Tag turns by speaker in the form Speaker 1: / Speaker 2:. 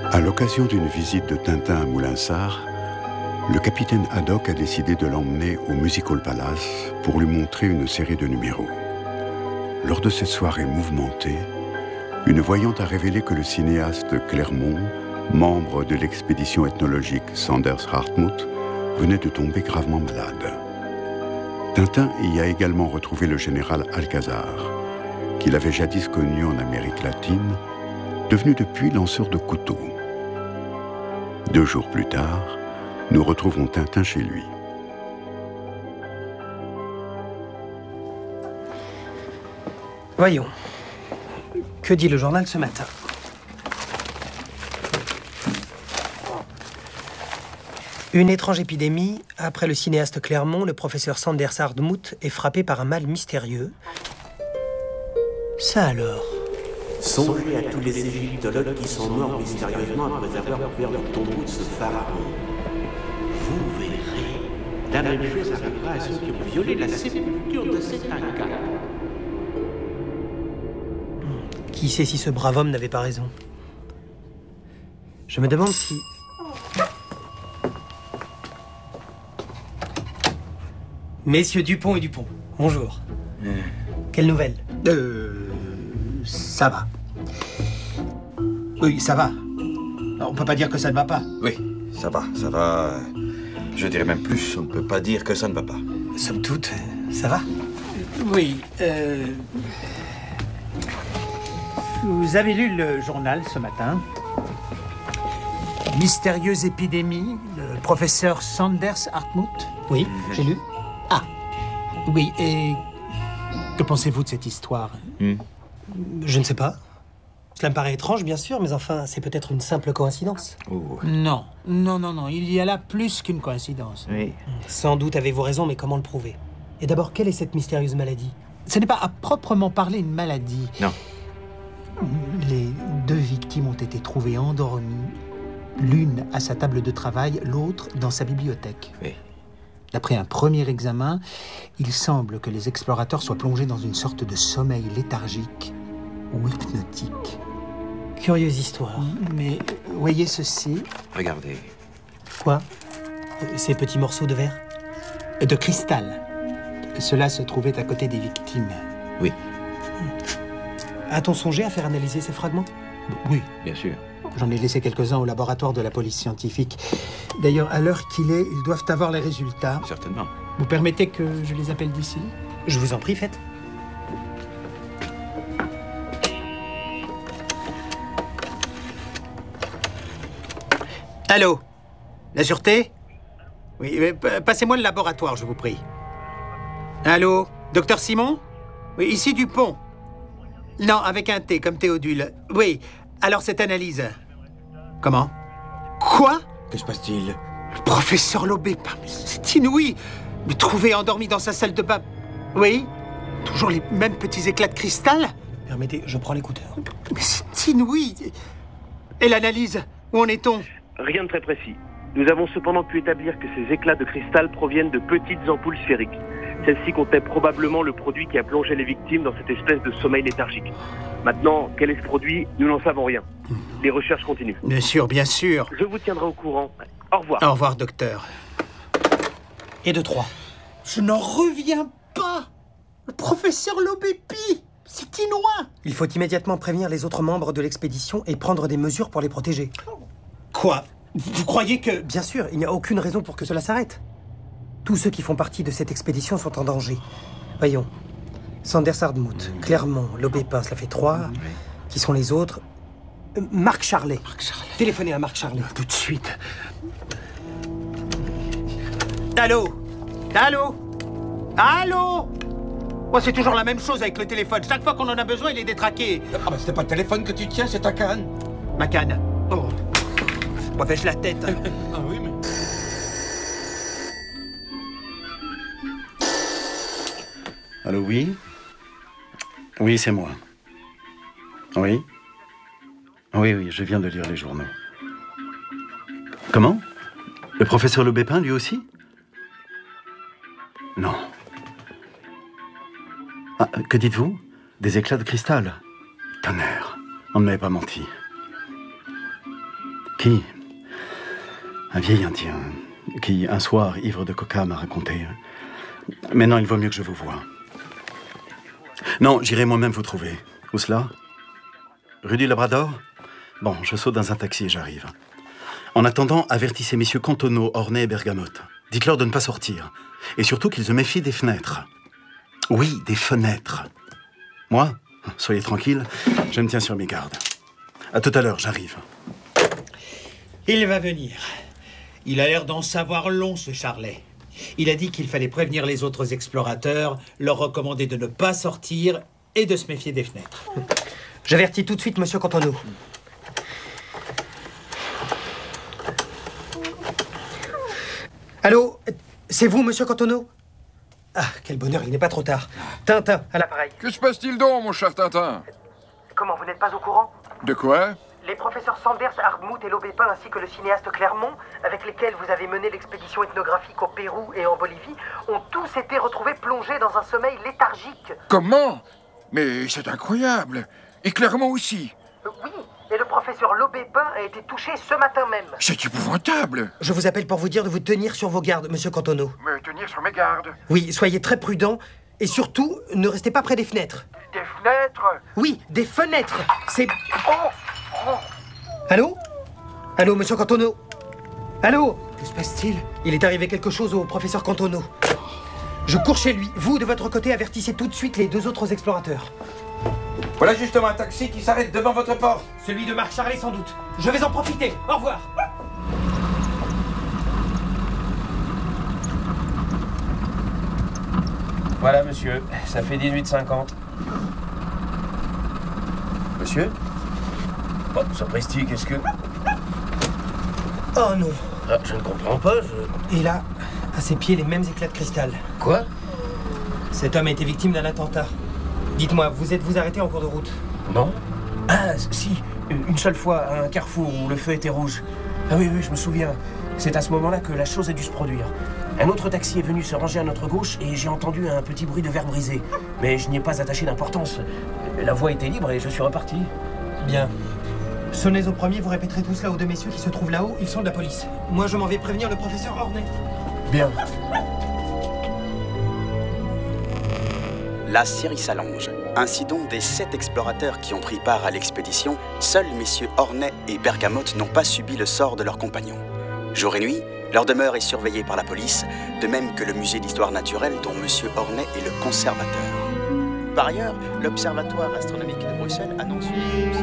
Speaker 1: À l'occasion d'une visite de Tintin à Moulinsart, le capitaine Haddock a décidé de l'emmener au Music Hall Palace pour lui montrer une série de numéros. Lors de cette soirée mouvementée, une voyante a révélé que le cinéaste Clermont, membre de l'expédition ethnologique Sanders-Hartmut, venait de tomber gravement malade. Tintin y a également retrouvé le général Alcazar, qu'il avait jadis connu en Amérique latine, devenu depuis lanceur de couteaux. 2 jours plus tard, nous retrouvons Tintin chez lui.
Speaker 2: Voyons. Que dit le journal ce matin? Une étrange épidémie. Après le cinéaste Clermont, le professeur Sanders Hartmut est frappé par un mal mystérieux. Ça alors?
Speaker 3: Songez à tous les égyptologues qui sont morts mystérieusement après avoir ouvert le tombeau de ce pharaon. Vous verrez, la même chose arrivera à ceux qui ont violé la sépulture de cet Inca.
Speaker 2: Qui sait si ce brave homme n'avait pas raison? Je me demande si... Messieurs Dupont et Dupont, bonjour. Quelle nouvelle?
Speaker 4: Ça va. Oui, ça va. On peut pas dire que ça ne va pas.
Speaker 5: Oui, ça va. Je dirais même plus, on ne peut pas dire que ça ne va pas.
Speaker 2: Somme toute, ça va?
Speaker 4: Oui, Vous avez lu le journal ce matin? Mystérieuse épidémie, le professeur Sanders Hartmut?
Speaker 2: Oui, j'ai lu.
Speaker 4: Ah, oui, et que pensez-vous de cette histoire?
Speaker 2: Je ne sais pas. Cela me paraît étrange, bien sûr, mais enfin, c'est peut-être une simple coïncidence.
Speaker 4: Non, il y a là plus qu'une coïncidence.
Speaker 5: Oui.
Speaker 2: Sans doute avez-vous raison, mais comment le prouver? Et d'abord, quelle est cette mystérieuse maladie?
Speaker 4: Ce n'est pas à proprement parler une maladie.
Speaker 5: Non.
Speaker 4: Les 2 victimes ont été trouvées endormies, l'une à sa table de travail, l'autre dans sa bibliothèque.
Speaker 5: Oui.
Speaker 4: D'après un premier examen, il semble que les explorateurs soient plongés dans une sorte de sommeil léthargique ou hypnotique.
Speaker 2: Curieuse histoire.
Speaker 4: Mais voyez ceci.
Speaker 5: Regardez.
Speaker 2: Quoi? Ces petits morceaux de verre?
Speaker 4: De cristal. Cela se trouvait à côté des victimes.
Speaker 5: Oui.
Speaker 2: A-t-on songé à faire analyser ces fragments?
Speaker 4: Oui.
Speaker 5: Bien sûr.
Speaker 4: J'en ai laissé quelques-uns au laboratoire de la police scientifique. D'ailleurs, à l'heure qu'il est, ils doivent avoir les résultats.
Speaker 5: Certainement.
Speaker 4: Vous permettez que je les appelle d'ici?
Speaker 2: Je vous en prie, faites.
Speaker 4: Allô? La sûreté? Oui, passez-moi le laboratoire, je vous prie. Allô? Docteur Simon? Oui, ici Dupont. Non, avec un T, comme Théodule. Oui, alors cette analyse. Comment? Quoi?
Speaker 5: Que se passe-t-il?
Speaker 4: Le professeur Lobépin, c'est inouï. Me trouver endormi dans sa salle de bain. Oui? Toujours les mêmes petits éclats de cristal?
Speaker 2: Permettez, je prends l'écouteur.
Speaker 4: Mais c'est inouï. Et l'analyse? Où en est-on?
Speaker 6: Rien de très précis. Nous avons cependant pu établir que ces éclats de cristal proviennent de petites ampoules sphériques. Celles-ci contenaient probablement le produit qui a plongé les victimes dans cette espèce de sommeil léthargique. Maintenant, quel est ce produit? Nous n'en savons rien. Les recherches continuent.
Speaker 4: Bien sûr, bien sûr.
Speaker 6: Je vous tiendrai au courant. Au revoir.
Speaker 4: Au revoir, docteur.
Speaker 2: Et de 3.
Speaker 4: Je n'en reviens pas. Le professeur Lobépi, c'est inouï.
Speaker 2: Il faut immédiatement prévenir les autres membres de l'expédition et prendre des mesures pour les protéger.
Speaker 4: Quoi? Vous croyez que...
Speaker 2: Bien sûr, il n'y a aucune raison pour que cela s'arrête. Tous ceux qui font partie de cette expédition sont en danger. Voyons. Sanders Hartmut, Clermont, Lobépin, cela fait 3. Qui sont les autres? Marc Charlet. Téléphonez à Marc Charlet.
Speaker 4: Tout de suite. Allô? Allô? Allô? Oh, c'est toujours la même chose avec le téléphone. Chaque fois qu'on en a besoin, il est détraqué.
Speaker 5: Ah, c'est pas le téléphone que tu tiens, c'est ta canne.
Speaker 4: Ma canne. Oh. Moi, fais-je la tête.
Speaker 5: Ah oui, mais...
Speaker 1: Allô, oui? Oui, c'est moi. Oui? Oui, je viens de lire les journaux. Comment? Le professeur Lobépin, lui aussi? Non. Ah, que dites-vous? Des éclats de cristal? Tonnerre, on ne m'avait pas menti.
Speaker 7: Qui? Un vieil Indien qui, un soir, ivre de coca, m'a raconté. Maintenant, il vaut mieux que je vous voie. Non, j'irai moi-même vous trouver. Où cela? Rue du Labrador? Bon, je saute dans un taxi et j'arrive. En attendant, avertissez messieurs Cantoneau, Ornay et Bergamote. Dites-leur de ne pas sortir. Et surtout qu'ils se méfient des fenêtres. Oui, des fenêtres. Moi, soyez tranquille, je me tiens sur mes gardes. À tout à l'heure, j'arrive.
Speaker 4: Il va venir. Il a l'air d'en savoir long, ce Charlet. Il a dit qu'il fallait prévenir les autres explorateurs, leur recommander de ne pas sortir et de se méfier des fenêtres.
Speaker 2: J'avertis tout de suite monsieur Cantoneau. Allô? C'est vous, monsieur Cantoneau? Ah, quel bonheur, il n'est pas trop tard. Tintin, à l'appareil.
Speaker 8: Que se passe-t-il donc, mon cher Tintin?
Speaker 2: Comment, vous n'êtes pas au courant?
Speaker 8: De quoi?
Speaker 2: Les professeurs Sanders, Hardtmuth et Lobépin, ainsi que le cinéaste Clermont, avec lesquels vous avez mené l'expédition ethnographique au Pérou et en Bolivie, ont tous été retrouvés plongés dans un sommeil léthargique.
Speaker 8: Comment? Mais c'est incroyable. Et Clermont aussi.
Speaker 2: Oui, et le professeur Lobépin a été touché ce matin même.
Speaker 8: C'est épouvantable.
Speaker 2: Je vous appelle pour vous dire de vous tenir sur vos gardes, monsieur Cantoneau.
Speaker 8: Me tenir sur mes gardes.
Speaker 2: Oui, soyez très prudent, et surtout, ne restez pas près des fenêtres.
Speaker 8: Des fenêtres?
Speaker 2: Oui, des fenêtres. C'est... Allô? Allô, monsieur Cantoneau? Allô? Que se passe-t-il? Il est arrivé quelque chose au professeur Cantoneau. Je cours chez lui. Vous, de votre côté, avertissez tout de suite les deux autres explorateurs.
Speaker 5: Voilà justement un taxi qui s'arrête devant votre porte.
Speaker 2: Celui de Marc Charlet, sans doute. Je vais en profiter. Au revoir.
Speaker 9: Voilà, monsieur. Ça fait 18,50. Monsieur? Bon, sapristi, qu'est-ce que...
Speaker 2: Oh non.
Speaker 9: Ah, je ne comprends pas,
Speaker 2: Et là, à ses pieds, les mêmes éclats de cristal.
Speaker 9: Quoi?
Speaker 2: Cet homme a été victime d'un attentat. Dites-moi, vous êtes-vous arrêté en cours de route?
Speaker 9: Non. Ah, si. Une seule fois, à un carrefour où le feu était rouge. Ah oui, je me souviens. C'est à ce moment-là que la chose a dû se produire. Un autre taxi est venu se ranger à notre gauche et j'ai entendu un petit bruit de verre brisé. Mais je n'y ai pas attaché d'importance. La voie était libre et je suis reparti.
Speaker 2: Bien. Sonnez au premier, vous répéterez tout cela aux deux messieurs qui se trouvent là-haut. Ils sont de la police. Moi, je m'en vais prévenir le professeur Ornay.
Speaker 9: Bien.
Speaker 10: La série s'allonge. Ainsi donc, des 7 explorateurs qui ont pris part à l'expédition, seuls messieurs Ornay et Bergamote n'ont pas subi le sort de leurs compagnons. Jour et nuit, leur demeure est surveillée par la police, de même que le musée d'histoire naturelle dont monsieur Ornay est le conservateur. Par ailleurs, l'Observatoire astronomique de Bruxelles annonce une...